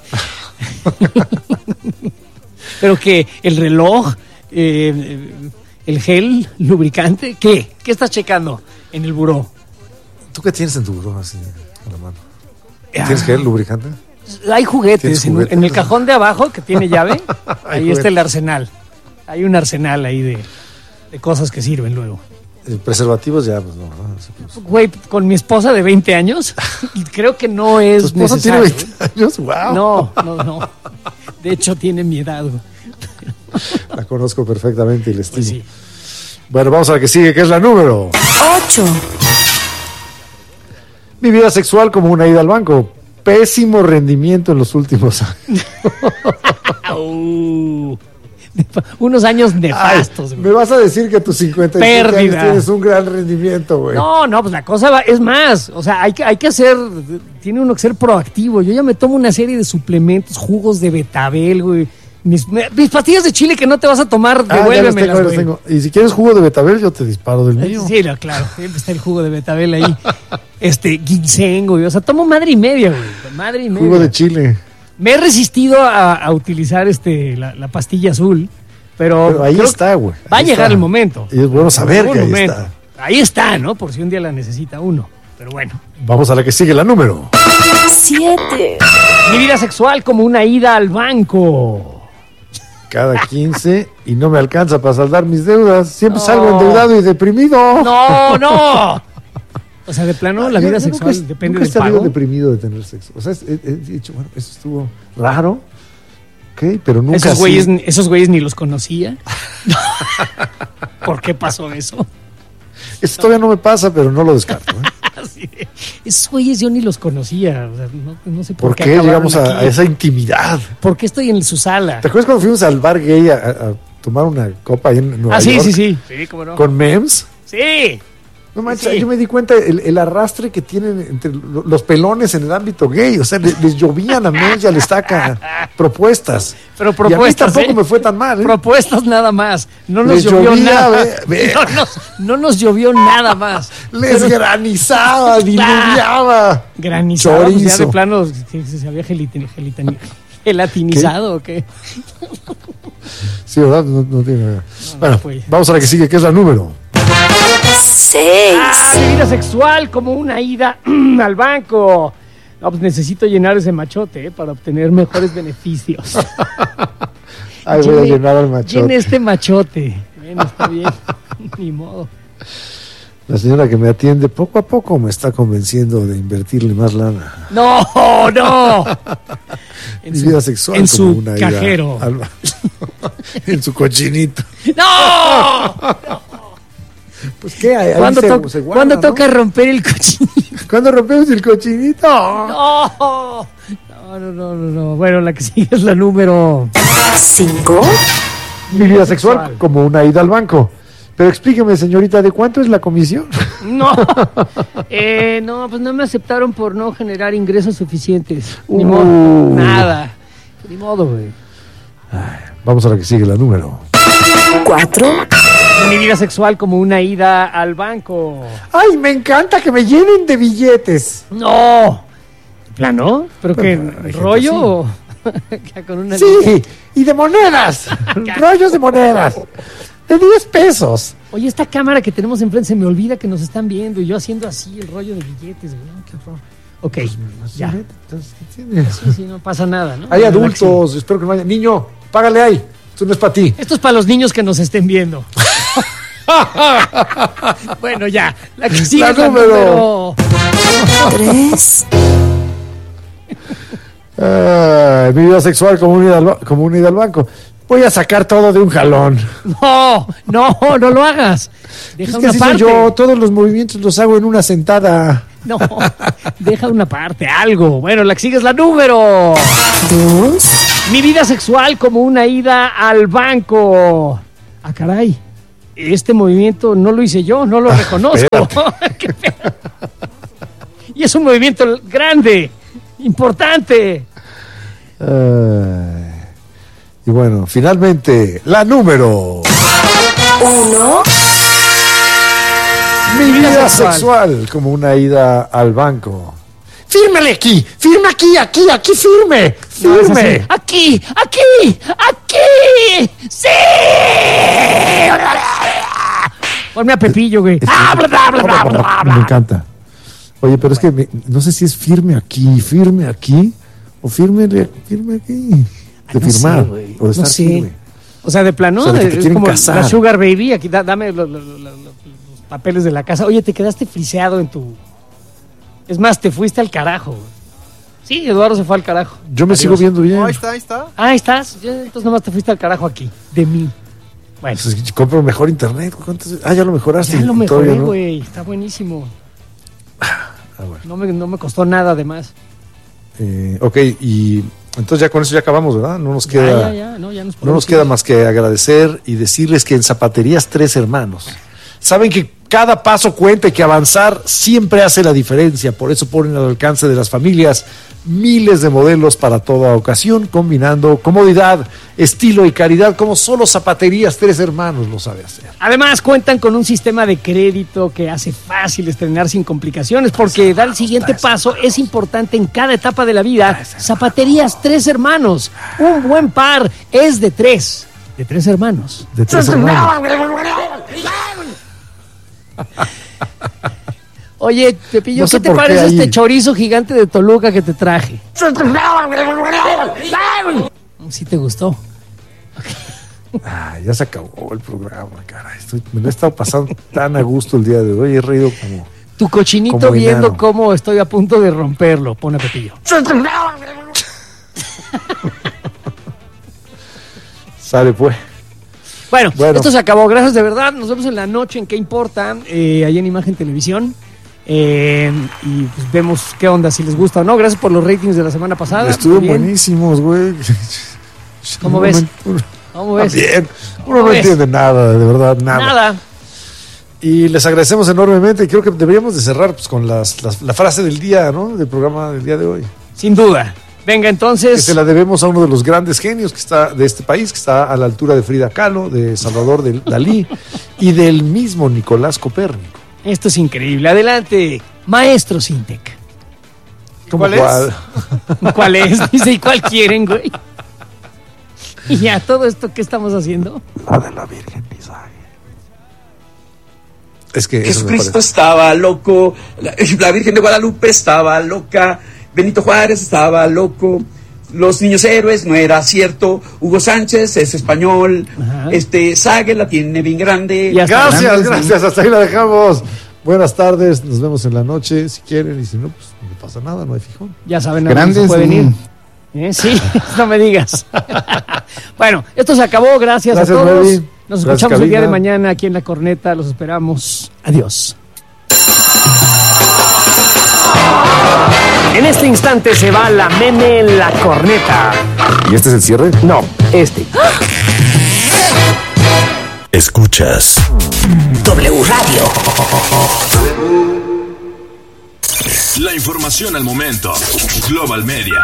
Speaker 3: Pero que el reloj, el gel lubricante, ¿qué estás checando en el buró?
Speaker 4: ¿Tú qué tienes en tu buró así a la mano? ¿Tienes gel lubricante?
Speaker 3: Hay juguetes en el cajón de abajo que tiene llave. Ahí está el arsenal. Hay un arsenal ahí de cosas que sirven luego.
Speaker 4: Preservativos ya, pues no.
Speaker 3: Güey, con mi esposa de 20 años, creo que no es
Speaker 4: ¿Tu esposa
Speaker 3: necesario.
Speaker 4: tiene 20 años? ¡Wow!
Speaker 3: No. De hecho, tiene mi edad, güey.
Speaker 4: La conozco perfectamente y la estimo.
Speaker 3: Pues sí.
Speaker 4: Bueno, vamos a la que sigue, que es la número
Speaker 22: 8.
Speaker 4: Mi vida sexual como una ida al banco. Pésimo rendimiento en los últimos años.
Speaker 3: Unos años nefastos, güey.
Speaker 4: Me vas a decir que a tus 55 años tienes un gran rendimiento, güey.
Speaker 3: No, pues la cosa es más. O sea, hay que hacer, tiene uno que ser proactivo. Yo ya me tomo una serie de suplementos, jugos de betabel, güey. Mis pastillas de chile que no te vas a tomar, devuélvemelas, güey.
Speaker 4: Tengo. Y si quieres jugo de betabel, yo te disparo del mío.
Speaker 3: Sí, claro. Siempre está el jugo de betabel ahí. Ginseng, güey. O sea, tomo madre y media, güey. Madre y media.
Speaker 4: Jugo de chile.
Speaker 3: Me he resistido a utilizar la pastilla azul, pero
Speaker 4: ahí está, güey.
Speaker 3: Va a llegar el momento.
Speaker 4: Y es bueno saber que ahí está.
Speaker 3: Ahí está, ¿no? Por si un día la necesita uno. Pero bueno.
Speaker 4: Vamos a la que sigue, la número
Speaker 22: 7.
Speaker 3: Mi vida sexual como una ida al banco.
Speaker 4: Cada 15 y no me alcanza para saldar mis deudas. Siempre salgo endeudado y deprimido.
Speaker 3: No. O sea, de plano, la vida sexual depende del pago.
Speaker 4: Nunca he deprimido de tener sexo. O sea, he dicho, bueno, eso estuvo raro. Ok, pero nunca
Speaker 3: Esos güeyes ni los conocía. ¿Por qué pasó eso?
Speaker 4: Eso todavía no me pasa, pero no lo descarto.
Speaker 3: Sí, esos güeyes yo ni los conocía. O sea, no sé
Speaker 4: por qué llegamos a esa intimidad.
Speaker 3: ¿Por qué estoy en su sala?
Speaker 4: ¿Te acuerdas cuando fuimos al bar gay a tomar una copa ahí en Nueva York?
Speaker 3: Sí, cómo no.
Speaker 4: ¿Con memes?
Speaker 3: Sí.
Speaker 4: No manches, yo me di cuenta el arrastre que tienen entre los pelones en el ámbito gay. O sea, les llovían a memes y a les taca propuestas.
Speaker 3: Pero propuestas,
Speaker 4: y a mí tampoco me fue tan mal, ¿eh?
Speaker 3: Propuestas nada más. No nos llovió nada. No nos llovió nada más.
Speaker 4: Les granizaba, diluviaba.
Speaker 3: Granizaba. Pues ya de plano se había gelatinizado o qué.
Speaker 4: Sí, ¿verdad? No tiene nada. Bueno, vamos a la que sigue, que es la número
Speaker 22: 6.
Speaker 3: Mi vida sexual como una ida al banco. No, pues necesito llenar ese machote para obtener mejores beneficios.
Speaker 4: Voy a llenar al machote.
Speaker 3: Llene este machote. Bueno, está bien. Ni modo.
Speaker 4: La señora que me atiende poco a poco me está convenciendo de invertirle más lana.
Speaker 3: No.
Speaker 4: Mi vida sexual
Speaker 3: en
Speaker 4: como
Speaker 3: su
Speaker 4: una
Speaker 3: cajero.
Speaker 4: En su cochinito.
Speaker 3: ¡No!
Speaker 4: Pues qué hay.
Speaker 3: ¿Cuándo toca romper el cochinito?
Speaker 4: ¿Cuándo rompemos el cochinito?
Speaker 3: No. Bueno, la que sigue es la número
Speaker 22: 5.
Speaker 4: Mi vida sexual como una ida al banco. Pero explíqueme, señorita, ¿de cuánto es la comisión?
Speaker 3: No, pues no me aceptaron por no generar ingresos suficientes. Ni modo, nada. Ni modo, güey.
Speaker 4: Vamos a la que sigue, la número
Speaker 22: 4.
Speaker 3: Mi vida sexual como una ida al banco.
Speaker 4: ¡Ay, me encanta que me llenen de billetes!
Speaker 3: ¡No! ¿Plano? ¿Pero qué? ¿Rollo?
Speaker 4: Con una sí, y de monedas. Rollos de monedas. De 10 pesos.
Speaker 3: Oye, esta cámara que tenemos enfrente se me olvida que nos están viendo y yo haciendo así el rollo de billetes, güey. Qué horror. Ok, ya. Sí, no pasa nada, ¿no?
Speaker 4: Hay adultos, espero que no haya. Niño, Págale ahí. Esto no es para ti.
Speaker 3: Esto es para los niños que nos estén viendo. Bueno, ya. La que sigue es la número
Speaker 22: 3.
Speaker 4: Mi vida sexual como unida al banco. Voy a sacar todo de un jalón.
Speaker 3: No lo hagas. Deja una parte.
Speaker 4: Yo todos los movimientos los hago en una sentada.
Speaker 3: No, deja una parte, algo. Bueno, la que sigue es la número
Speaker 22: 2.
Speaker 3: Mi vida sexual como una ida al banco. Ah, caray. Este movimiento no lo hice yo, no lo reconozco. Y es un movimiento grande, importante.
Speaker 4: Y bueno, finalmente, la número
Speaker 22: 1.
Speaker 4: Mi vida sexual como una ida al banco. ¡Fírmele aquí! ¡Firme aquí! ¡Firme! ¡Firme!
Speaker 3: No, ¡aquí! ¡Sí! Ponme a Pepillo, güey.
Speaker 4: Me encanta. Oye, pero es que no sé si es firme aquí o firme aquí. De firmar o de estar firme.
Speaker 3: O sea, de plano,
Speaker 4: o sea, de que
Speaker 3: es como
Speaker 4: casar.
Speaker 3: La Sugar Baby. Aquí dame los papeles de la casa. Oye, te quedaste friseado en tu... Es más, te fuiste al carajo. Sí, Eduardo se fue al carajo.
Speaker 4: Yo me sigo viendo bien.
Speaker 5: Ahí está.
Speaker 3: Ah, ahí estás. Entonces nomás te fuiste al carajo aquí, de mí. Bueno.
Speaker 4: Pues compro mejor internet. Ya lo mejoraste.
Speaker 3: Ya lo mejoré, güey. Está buenísimo.
Speaker 4: Bueno.
Speaker 3: No me costó nada, además.
Speaker 4: Ok, y entonces ya con eso ya acabamos, ¿verdad? No nos queda,
Speaker 3: no
Speaker 4: nos queda más que agradecer y decirles que en Zapaterías Tres Hermanos saben que cada paso cuenta y que avanzar siempre hace la diferencia. Por eso ponen al alcance de las familias miles de modelos para toda ocasión, combinando comodidad, estilo y calidad como solo Zapaterías Tres Hermanos lo sabe hacer.
Speaker 3: Además, cuentan con un sistema de crédito que hace fácil estrenar sin complicaciones, porque dar el siguiente paso es importante en cada etapa de la vida. Zapaterías Tres Hermanos. Un buen par es de tres. De tres hermanos.
Speaker 4: De tres hermanos.
Speaker 3: Oye, Pepillo, ¿qué te parece este chorizo gigante de Toluca que te traje? ¿Sí te gustó?
Speaker 4: Ya se acabó el programa, caray. Me lo he estado pasando tan a gusto el día de hoy. He reído como...
Speaker 3: Tu cochinito
Speaker 4: como
Speaker 3: viendo
Speaker 4: enano.
Speaker 3: cómo estoy a punto de romperlo. Pone Pepillo.
Speaker 4: Sale pues.
Speaker 3: Bueno, esto se acabó. Gracias de verdad. Nos vemos en la noche en ¿Qué importa? Allá en Imagen Televisión. Y pues vemos qué onda, si les gusta o no. Gracias por los ratings de la semana pasada.
Speaker 4: Estuvieron buenísimos, güey.
Speaker 3: ¿Cómo ves? ¿Cómo ves?
Speaker 4: Bien. Uno no entiende nada, de verdad, nada. Y les agradecemos enormemente. Creo que deberíamos de cerrar pues, con la frase del día, ¿no? Del programa del día de hoy.
Speaker 3: Sin duda. Venga, entonces.
Speaker 4: Que se la debemos a uno de los grandes genios que está de este país, que está a la altura de Frida Kahlo, de Salvador Dalí y del mismo Nicolás Copérnico.
Speaker 3: Esto es increíble. Adelante, maestro Sintec.
Speaker 4: ¿Cuál es?
Speaker 3: ¿Cuál es? Dice, ¿y cuál quieren, güey? Y ya, todo esto, ¿qué estamos haciendo?
Speaker 4: La de la Virgen Misaje. Es que
Speaker 8: Jesucristo estaba loco, la Virgen de Guadalupe estaba loca, Benito Juárez estaba loco, los niños héroes no era cierto, Hugo Sánchez es español, Sague la tiene bien grande.
Speaker 4: Gracias, hasta ahí la dejamos. Buenas tardes, nos vemos en la noche si quieren y si no, pues no pasa nada, no hay fijón.
Speaker 3: Ya saben, a dónde se pueden ir. Sí, no me digas. Bueno, esto se acabó, gracias a todos.
Speaker 4: Mary.
Speaker 3: Nos escuchamos el día de mañana aquí en La Corneta, los esperamos. Adiós. En este instante se va la Meme La Corneta.
Speaker 2: ¿Y este es el cierre?
Speaker 3: No, este.
Speaker 1: Escuchas
Speaker 6: W Radio.
Speaker 7: La información al momento. Global Media.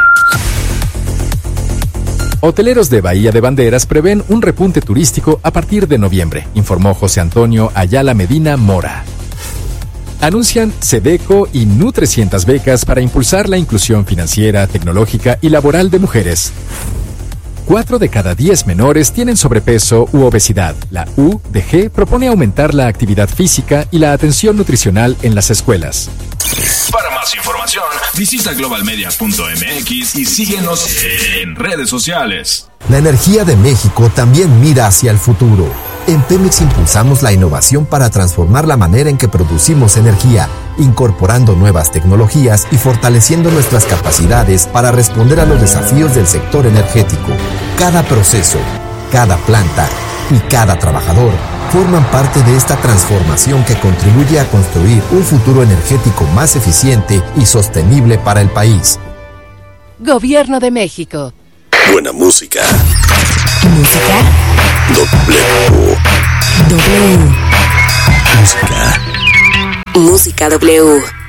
Speaker 9: Hoteleros de Bahía de Banderas prevén un repunte turístico a partir de noviembre, informó José Antonio Ayala Medina Mora. Anuncian Sedeco y Nu300 becas para impulsar la inclusión financiera, tecnológica y laboral de mujeres. 4 de cada 10 menores tienen sobrepeso u obesidad. La U de G propone aumentar la actividad física y la atención nutricional en las escuelas.
Speaker 7: Para más información, visita globalmedia.mx y síguenos en redes sociales.
Speaker 11: La energía de México también mira hacia el futuro. En Pemex impulsamos la innovación para transformar la manera en que producimos energía, incorporando nuevas tecnologías y fortaleciendo nuestras capacidades para responder a los desafíos del sector energético. Cada proceso, cada planta y cada trabajador forman parte de esta transformación que contribuye a construir un futuro energético más eficiente y sostenible para el país.
Speaker 10: Gobierno de México.
Speaker 1: Buena música.
Speaker 10: Música.
Speaker 1: W. Música.
Speaker 10: Música W.